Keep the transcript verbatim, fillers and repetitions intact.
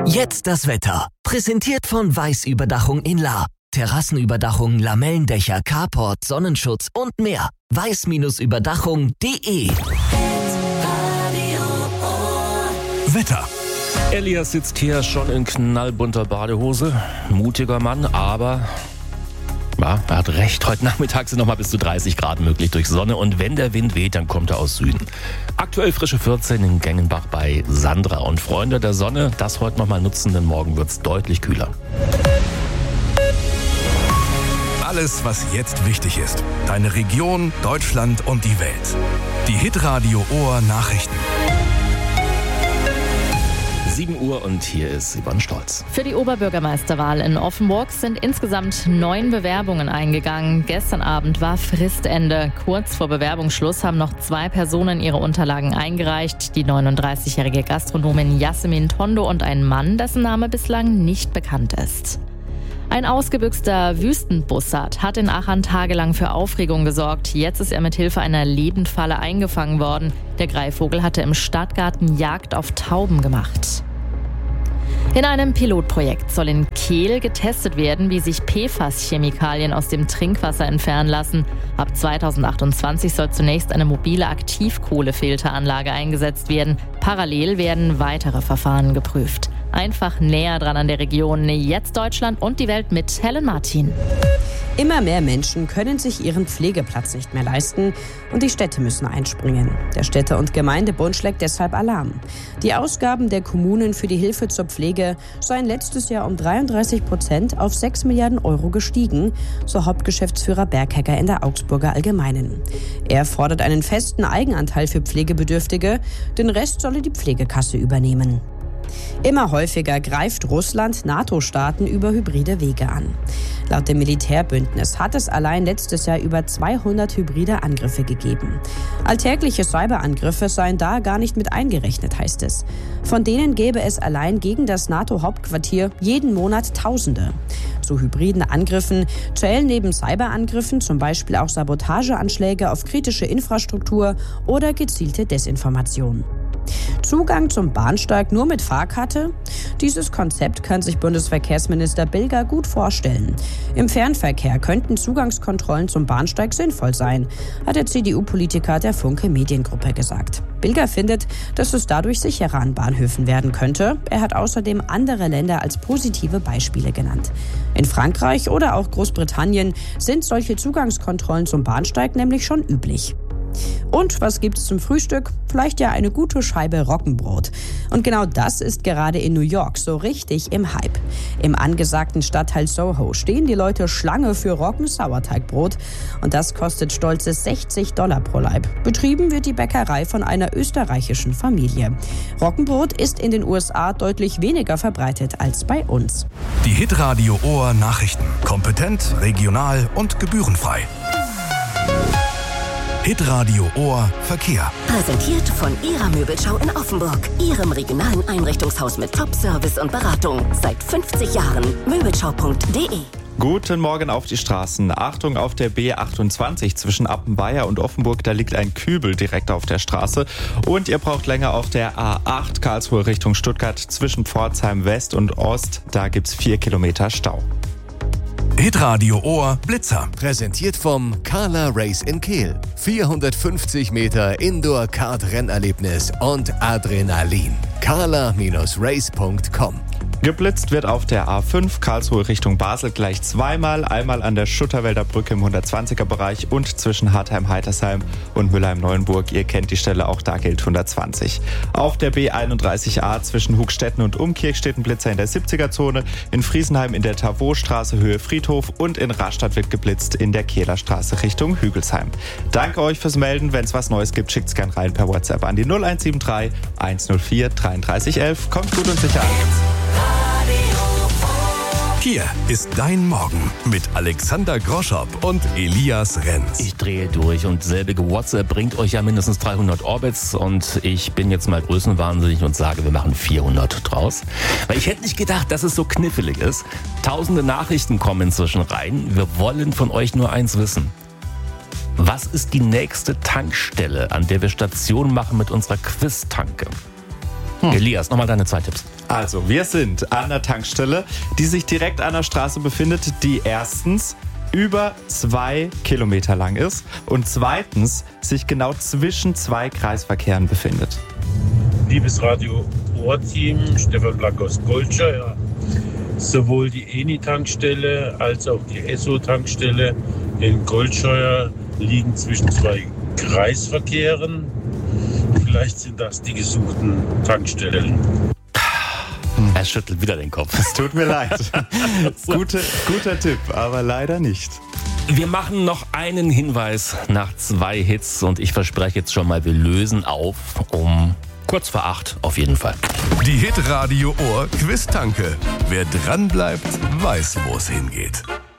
Jetzt das Wetter. Präsentiert von Weiß Überdachung in Lahr. Terrassenüberdachung, Lamellendächer, Carport, Sonnenschutz und mehr. weiß Überdachung punkt de. Wetter. Elias sitzt hier schon in knallbunter Badehose. Mutiger Mann, aber ja, er hat recht. Heute Nachmittag sind noch mal bis zu dreißig Grad möglich durch Sonne. Und wenn der Wind weht, dann kommt er aus Süden. Aktuell frische vierzehn in Gengenbach bei Sandra. Und Freunde der Sonne, das heute noch mal nutzen, denn morgen wird es deutlich kühler. Alles, was jetzt wichtig ist. Deine Region, Deutschland und die Welt. Die Hitradio Ohr Nachrichten. sieben Uhr und hier ist Yvonne Stolz. Für die Oberbürgermeisterwahl in Offenburg sind insgesamt neun Bewerbungen eingegangen. Gestern Abend war Fristende. Kurz vor Bewerbungsschluss haben noch zwei Personen ihre Unterlagen eingereicht. Die neununddreißigjährige Gastronomin Yasemin Tondo und ein Mann, dessen Name bislang nicht bekannt ist. Ein ausgebüxter Wüstenbussard hat in Aachen tagelang für Aufregung gesorgt. Jetzt ist er mit Hilfe einer Lebendfalle eingefangen worden. Der Greifvogel hatte im Stadtgarten Jagd auf Tauben gemacht. In einem Pilotprojekt soll in Kehl getestet werden, wie sich P F A S-Chemikalien aus dem Trinkwasser entfernen lassen. Ab zweitausendachtundzwanzig soll zunächst eine mobile Aktivkohlefilteranlage eingesetzt werden. Parallel werden weitere Verfahren geprüft. Einfach näher dran an der Region. Jetzt Deutschland und die Welt mit Helen Martin. Immer mehr Menschen können sich ihren Pflegeplatz nicht mehr leisten und die Städte müssen einspringen. Der Städte- und Gemeindebund schlägt deshalb Alarm. Die Ausgaben der Kommunen für die Hilfe zur Pflege seien letztes Jahr um dreiunddreißig Prozent auf sechs Milliarden Euro gestiegen, so Hauptgeschäftsführer Berghecker in der Augsburger Allgemeinen. Er fordert einen festen Eigenanteil für Pflegebedürftige, den Rest solle die Pflegekasse übernehmen. Immer häufiger greift Russland NATO-Staaten über hybride Wege an. Laut dem Militärbündnis hat es allein letztes Jahr über zweihundert hybride Angriffe gegeben. Alltägliche Cyberangriffe seien da gar nicht mit eingerechnet, heißt es. Von denen gäbe es allein gegen das NATO-Hauptquartier jeden Monat Tausende. Zu hybriden Angriffen zählen neben Cyberangriffen zum Beispiel auch Sabotageanschläge auf kritische Infrastruktur oder gezielte Desinformation. Zugang zum Bahnsteig nur mit Fahrkarte? Dieses Konzept kann sich Bundesverkehrsminister Bilger gut vorstellen. Im Fernverkehr könnten Zugangskontrollen zum Bahnsteig sinnvoll sein, hat der C D U-Politiker der Funke Mediengruppe gesagt. Bilger findet, dass es dadurch sicherer an Bahnhöfen werden könnte. Er hat außerdem andere Länder als positive Beispiele genannt. In Frankreich oder auch Großbritannien sind solche Zugangskontrollen zum Bahnsteig nämlich schon üblich. Und was gibt's zum Frühstück? Vielleicht ja eine gute Scheibe Roggenbrot. Und genau das ist gerade in New York so richtig im Hype. Im angesagten Stadtteil Soho stehen die Leute Schlange für Roggen-Sauerteigbrot. Und das kostet stolze sechzig Dollar pro Laib. Betrieben wird die Bäckerei von einer österreichischen Familie. Roggenbrot ist in den U S A deutlich weniger verbreitet als bei uns. Die Hitradio Ohr Nachrichten. Kompetent, regional und gebührenfrei. Hitradio Ohr Verkehr. Präsentiert von Ihrer Möbelschau in Offenburg. Ihrem regionalen Einrichtungshaus mit Top-Service und Beratung. Seit fünfzig Jahren. Möbelschau punkt de. Guten Morgen auf die Straßen. Achtung auf der B achtundzwanzig zwischen Appenweier und Offenburg. Da liegt ein Kübel direkt auf der Straße. Und ihr braucht länger auf der A acht Karlsruhe Richtung Stuttgart zwischen Pforzheim West und Ost. Da gibt's vier Kilometer Stau. Hitradio Ohr Blitzer. Präsentiert vom Carla Race in Kehl. vierhundertfünfzig Meter Indoor-Kart-Rennerlebnis und Adrenalin. carla Race punkt com. Geblitzt wird auf der A fünf Karlsruhe Richtung Basel gleich zweimal. Einmal an der Schutterwälder Brücke im hundertzwanziger Bereich und zwischen Hartheim-Heitersheim und Mülheim-Neuenburg. Ihr kennt die Stelle, auch da gilt hundertzwanzig. Auf der B einunddreißig A zwischen Hugstetten und Umkirch steht ein Blitzer in der siebziger Zone. In Friesenheim in der Tavotstraße Höhe Friedhof und in Rastatt wird geblitzt in der Kehlerstraße Richtung Hügelsheim. Danke euch fürs Melden. Wenn es was Neues gibt, schickt's gern rein per WhatsApp an die null eins sieben drei eins null vier dreiunddreißig elf. Kommt gut und sicher an. Hier ist dein Morgen mit Alexander Groschop und Elias Renz. Ich drehe durch und selbige WhatsApp bringt euch ja mindestens dreihundert Orbits und ich bin jetzt mal größenwahnsinnig und sage, wir machen vierhundert draus. Weil ich hätte nicht gedacht, dass es so knifflig ist. Tausende Nachrichten kommen inzwischen rein. Wir wollen von euch nur eins wissen. Was ist die nächste Tankstelle, an der wir Station machen mit unserer Quiz-Tanke? Hm. Elias, nochmal deine zwei Tipps. Also, wir sind an der Tankstelle, die sich direkt an der Straße befindet, die erstens über zwei Kilometer lang ist und zweitens sich genau zwischen zwei Kreisverkehren befindet. Liebes Radio-Ohr-Team, Stefan Blank aus Goldscheuer. Sowohl die Eni-Tankstelle als auch die Esso-Tankstelle in Goldscheuer liegen zwischen zwei Kreisverkehren. Vielleicht sind das die gesuchten Tankstellen. Er schüttelt wieder den Kopf. Es tut mir leid. Gute, guter Tipp, aber leider nicht. Wir machen noch einen Hinweis nach zwei Hits und ich verspreche jetzt schon mal, wir lösen auf um kurz vor acht auf jeden Fall. Die Hitradio Ohr Quiz-Tanke. Wer dranbleibt, weiß, wo es hingeht.